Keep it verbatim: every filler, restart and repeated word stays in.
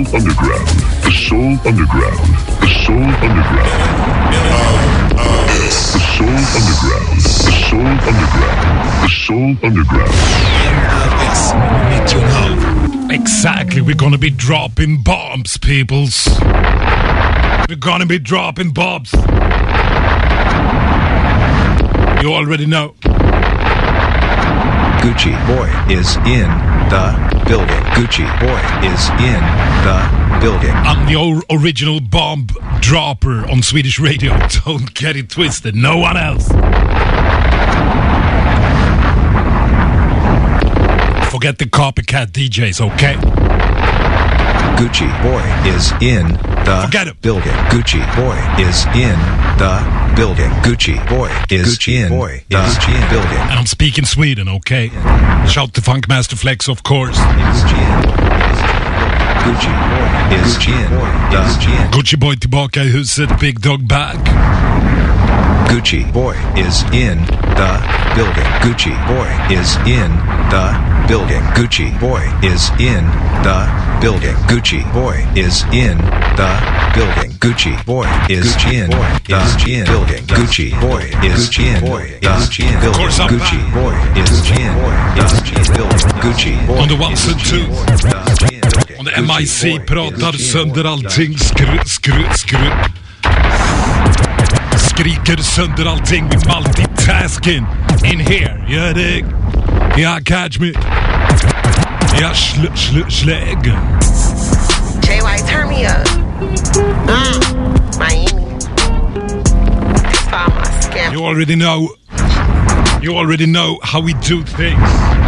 Underground. The Soul Underground. The Soul Underground. The Soul Underground. The Soul Underground. The Soul Underground. Exactly, we're gonna be dropping bombs, peoples. We're gonna be dropping bombs. You already know. Gucci Boy is in the building. Gucci Boy is in the building. I'm the o- original bomb dropper on Swedish radio. Don't get it twisted. No one else. Forget the copycat D Js, okay? Gucci Boy is in the Forget it. building. Gucci Boy is in the building. Gucci Boy is Gucci in boy the is in building. And I'm speaking Sweden, okay? Shout to Funkmaster Flex, of course. Gucci Boy is in the Gucci Boy tillbaka i huset, Big Dog back. Gucci Boy is in the building. Gucci Boy is in the building. Gucci Boy is in the building. Gucci Boy is in the building. Gucci Boy is in the building. Gucci Boy is in the building. Gucci Boy is in the building. Gucci Boy On the ones and twos. On the M I C pratar sönder allting. Skru, skru, skru. Skriker sönder allting med multitasking. In here, you dig? Yeah, catch me. Yeah, sl, sl, schläg. J Y, turn me up. Mm, Miami. It's by my scam. You already know. You already know how we do things.